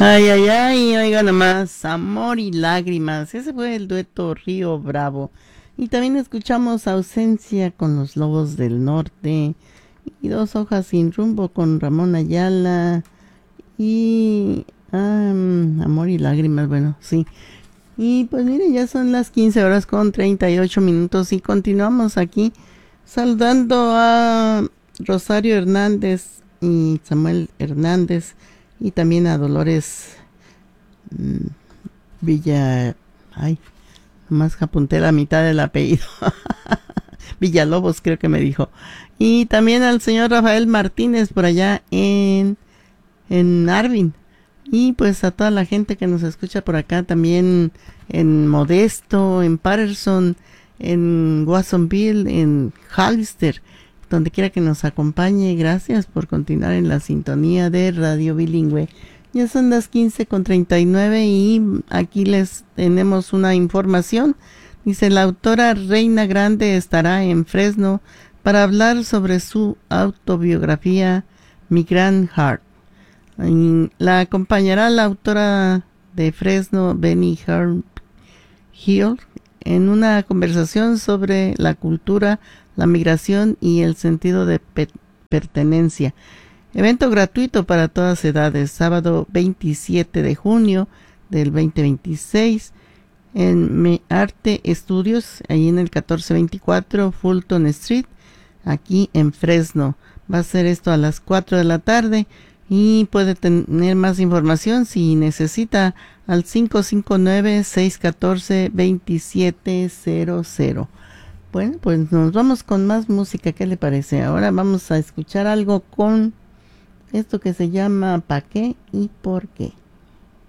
Ay, ay, ay, oiga nomás, Amor y Lágrimas, ese fue el dueto Río Bravo. Y también escuchamos Ausencia con los Lobos del Norte y Dos Hojas sin Rumbo con Ramón Ayala y Amor y Lágrimas, bueno, sí. Y pues mire, ya son las 15 horas con 38 minutos y continuamos aquí saludando a Rosario Hernández y Samuel Hernández y también a Dolores mm, Villa... Ay, nomás apunté la mitad del apellido. Villalobos creo que me dijo. Y también al señor Rafael Martínez por allá en Arvin. Y pues a toda la gente que nos escucha por acá también en Modesto, en Patterson, en Watsonville, en Hollister, donde quiera que nos acompañe. Gracias por continuar en la sintonía de Radio Bilingüe. Ya son las 15:39 y aquí les tenemos una información. Dice, la autora Reina Grande estará en Fresno para hablar sobre su autobiografía Mi Gran Heart. La acompañará la autora de Fresno, Benny Hill, en una conversación sobre la cultura, la migración y el sentido de pertenencia. Evento gratuito para todas edades, sábado 27 de junio del 2026 en Me Arte Estudios, ahí en el 1424 Fulton Street, aquí en Fresno. Va a ser esto a las 4 de la tarde. Y puede tener más información si necesita al 559-614-2700. Bueno, pues nos vamos con más música. ¿Qué le parece? Ahora vamos a escuchar algo con esto que se llama ¿Pa' qué y por qué?